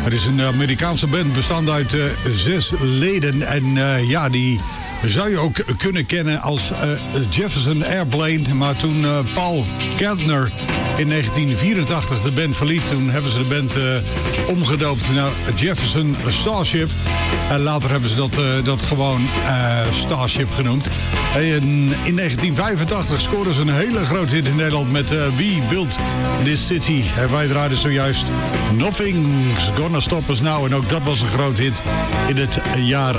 Het is een Amerikaanse band bestaande uit 6 leden. En die zou je ook kunnen kennen als Jefferson Airplane. Maar toen Paul Kantner in 1984 de band verliet, toen hebben ze de band omgedoopt naar Jefferson Starship. En later hebben ze dat gewoon Starship genoemd. In 1985 scoorden ze een hele grote hit in Nederland met We Built This City. En wij draaiden zojuist Nothing's Gonna Stop Us Now. En ook dat was een groot hit in het jaar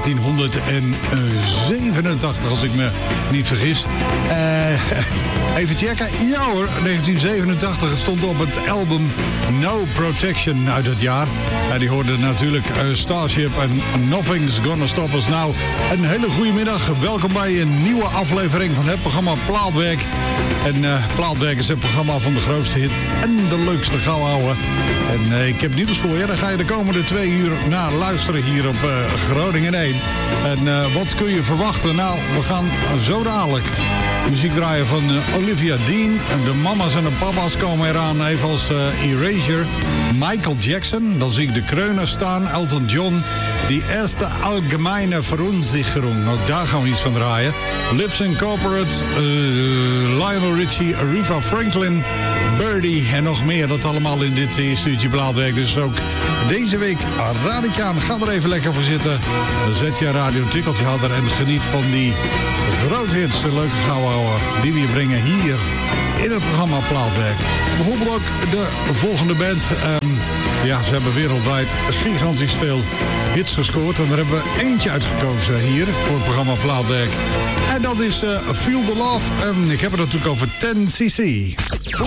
1987, als ik me niet vergis. Even checken. Ja hoor, 1987. Het stond op het album No Protection uit het jaar. En die hoorde natuurlijk Starship en Nothing's Gonna Stop Us Now. Een hele goede middag. Welkom bij een nieuwe aflevering van het programma Plaatwerk. En Plaatwerk is het programma van de grootste hits en de leukste gauwouwen. En ik heb nieuws voor je. Daar ga je de komende 2 uur naar luisteren hier op Groningen 1. En wat kun je verwachten? Nou, we gaan zo dadelijk muziek draaien van Olivia Dean. De mama's en de papa's komen eraan, evenals Erasure. Michael Jackson, dan zie ik de Kreuner staan. Elton John, die Eerste Allgemeine Verunsicherung. Ook daar gaan we iets van draaien. Lips Incorporate, Lionel Richie, Aretha Franklin, Birdie en nog meer. Dat allemaal in dit eerste uurtje Plaatwerk. Dus ook deze week Radicaan. Ga er even lekker voor zitten. Dan zet je een radiotikkeltje harder en geniet van die grote hits, de leuke gauwouwen die we je brengen hier in het programma Plaatwerk. Bijvoorbeeld ook de volgende band. Ze hebben wereldwijd gigantisch veel hits gescoord. En daar hebben we eentje uitgekozen hier voor het programma Plaatwerk. En dat is Feel the Love. En ik heb het natuurlijk over 10cc.